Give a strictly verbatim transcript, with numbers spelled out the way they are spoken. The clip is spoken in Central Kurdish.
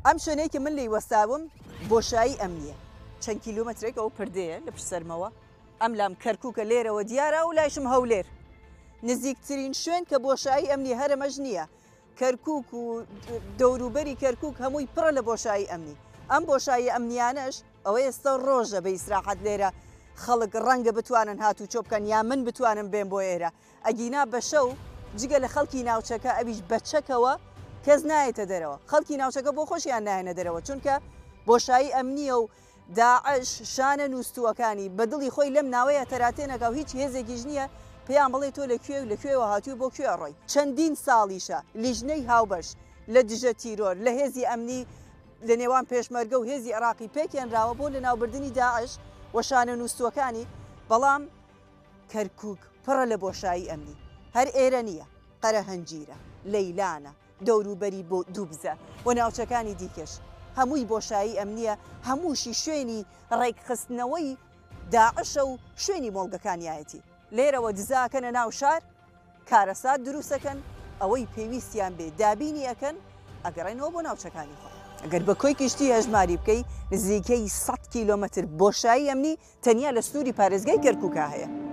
ئەم شوێنەی کە من لی وەستاوم بۆشایی ئەمنیە چەند کیلومترێک ئەو پردەیە لە پشسەرمەوە ئەم لام کەرکووکە لێرەوە دیارە و لایشم هەولێر نزیکترین شوێن کە بۆشایی ئەمنی هەرەمەش نییە کەرکووک و دەوروبەری کەرکووک هەمووی پڕە لە بۆشایی ئەمنی ئەم بۆشایی ئەمنیانەش ئەوە ئێستا ڕۆژە بە ئیسراحەت لێرە خەڵک ڕەنگە بتوانن هاتوو چۆ بکەن یا من بتوانم بێن بۆ ئێرە ئەگینا بە شەو جگە لە خەڵکی ناوچەکە ئەویش بەچەکەوە کەس نایێتە دەرەوە خەڵکی ناوچەکە بۆ خۆشیان نایەنە دەرەوە چونکە بۆشایی ئەمنیە و داعش شانە نووسووەکانی بەدڵی خۆی لەم ناوەیە تەراتێنەکە و هیچ هێزێکیش نییە پێیان بڵێ تۆ لەکوێ و لەکوێوە هاتووی بۆ کوێ ڕۆی چەندین ساڵیشە لیژنەی هاوبەش لە دژە تیرۆر لە هێزی ئەمنی لە نێوان پێشمەرگە و هێزی عراقی پێکێنراوە بۆ لە ناوبردننی داعش و شانە نووسووەکانی بەڵام کەرکووک پڕە لە بۆشایی ئەمنی هەر ئێرە نییە قەرە هەنجیرە لەیلانە دەوروبەری بۆ دووبزە و ناوچەکانی دیکەش هەمووی بۆشایی ئەمنیە هەمووشی شوێنی ڕێکخستنەوەی داعشە و شوێنی مۆڵگەکانیایەتی لێرەوە دزاکەنە ناو شار کارەسات دروستەکەن ئەوەی پێویستیان بێ دابینی ئەەکەن ئەگەڕێنەوە بۆ ناوچەکانی خۆ ئەگەر بە کۆی کشتی هەژماری بکەی نزیکەی سەد کیلۆمەتر بۆشایی ئەمنی تەنیا لە سنووری پارێزگای کەرکووکە هەیە